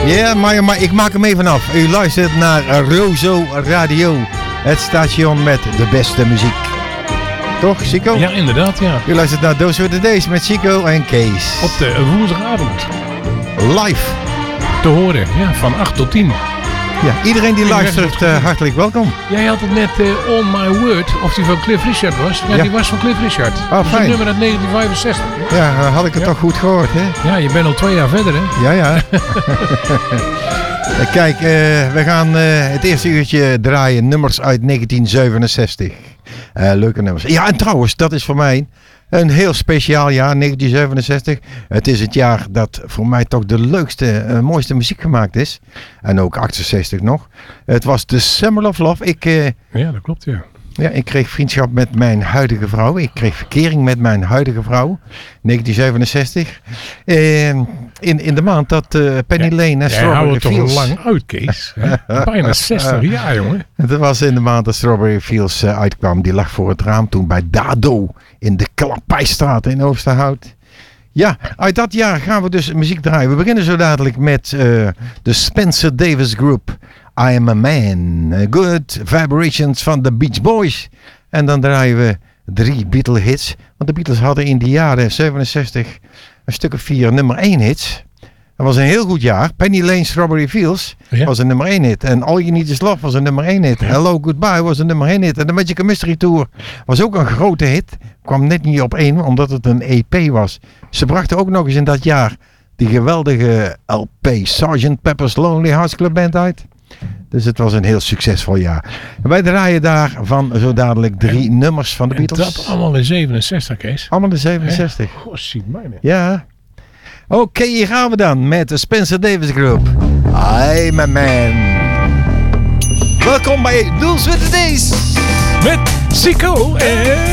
Ja, maar ik maak hem even af. U luistert naar Rozo Radio. Het station met de beste muziek. Toch, Chico? Ja, inderdaad, ja. U luistert naar Those Were The Days met Chico en Kees. Op de woensdagavond. Live. Te horen, ja, van 8 tot 10. Ja, iedereen die luistert, hartelijk welkom. Jij had het net On My Word, of die van Cliff Richard was. Ja, die was van Cliff Richard. Oh, fijn. Een nummer uit 1965. Ja, had ik het toch goed gehoord, hè? Ja, je bent al 2 jaar verder, hè? Ja. Kijk, we gaan het eerste uurtje draaien nummers uit 1967. Leuke nummers. Ja, en trouwens, dat is voor mij een heel speciaal jaar, 1967. Het is het jaar dat voor mij toch de leukste, mooiste muziek gemaakt is. En ook 68 nog. Het was The Summer of Love. Ja, dat klopt, ja. Ja, ik kreeg vriendschap met mijn huidige vrouw. Ik kreeg verkering met mijn huidige vrouw. 1967. In de maand dat Penny Lane en Strawberry Fields... toch lang uit, Kees. Bijna 60 jaar, jongen. Dat was in de maand dat Strawberry Fields uitkwam. Die lag voor het raam toen bij Dado in de Klappijstraat in Oosterhout. Ja, uit dat jaar gaan we dus muziek draaien. We beginnen zo dadelijk met de Spencer Davis Group. I Am A Man. Good Vibrations van de Beach Boys. En dan draaien we 3 Beatle hits. Want de Beatles hadden in de jaren 67 een stuk of 4 nummer 1 hits. Dat was een heel goed jaar. Penny Lane, Strawberry Fields was een nummer 1 hit. En All You Need Is Love was een nummer 1 hit. Hello Goodbye was een nummer 1 hit. En The Magical Mystery Tour was ook een grote hit. Kwam net niet op 1, omdat het een EP was. Ze brachten ook nog eens in dat jaar die geweldige LP Sgt. Pepper's Lonely Hearts Club Band uit. Dus het was een heel succesvol jaar. En wij draaien daarvan zo dadelijk 3 nummers van de Beatles. Dat allemaal in 67, Kees. Allemaal in 67. Goh, zie mij niet. Ja. Oké, hier gaan we dan met de Spencer Davis Group. I'm a Man. Welkom bij Those Were The Days. Met Zico en...